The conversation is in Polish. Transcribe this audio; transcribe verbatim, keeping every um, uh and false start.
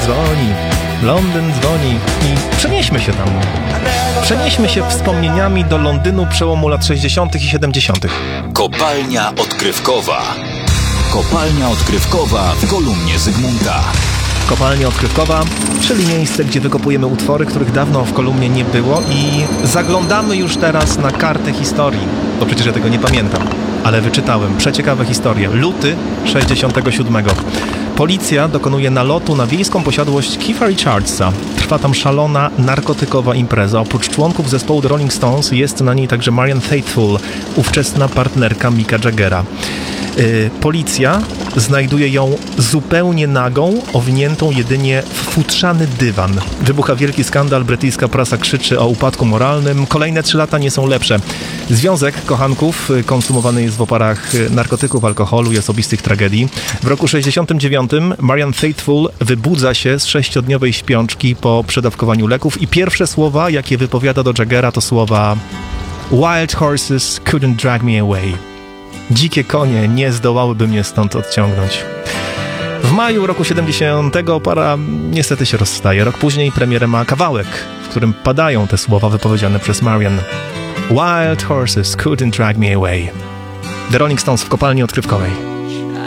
dzwoni, Londyn dzwoni i przenieśmy się tam. Przenieśmy się wspomnieniami do Londynu przełomu lat sześćdziesiątych i siedemdziesiątych. Kopalnia odkrywkowa. Kopalnia odkrywkowa w kolumnie Zygmunta. Kopalnia odkrywkowa, czyli miejsce, gdzie wykopujemy utwory, których dawno w kolumnie nie było i zaglądamy już teraz na kartę historii. Bo przecież ja tego nie pamiętam, ale wyczytałem przeciekawe historie. Luty sześćdziesiątego siódmego. Policja dokonuje nalotu na wiejską posiadłość Keitha Richardsa. Trwa tam szalona, narkotykowa impreza. Oprócz członków zespołu The Rolling Stones jest na niej także Marianne Faithfull, ówczesna partnerka Micka Jaggera. Yy, policja znajduje ją zupełnie nagą, owiniętą jedynie w futrzany dywan. Wybucha wielki skandal, brytyjska prasa krzyczy o upadku moralnym. Kolejne trzy lata nie są lepsze. Związek kochanków konsumowany jest w oparach narkotyków, alkoholu i osobistych tragedii. W roku sześćdziesiątym dziewiątym Marianne Faithfull wybudza się z sześciodniowej śpiączki po przedawkowaniu leków i pierwsze słowa, jakie wypowiada do Jaggera, to słowa "Wild horses couldn't drag me away". Dzikie konie nie zdołałyby mnie stąd odciągnąć. W maju roku siedemdziesiątego para niestety się rozstaje. Rok później premierę ma kawałek, w którym padają te słowa wypowiedziane przez Marianne. Wild horses couldn't drag me away. The Rolling Stones w kopalni odkrywkowej.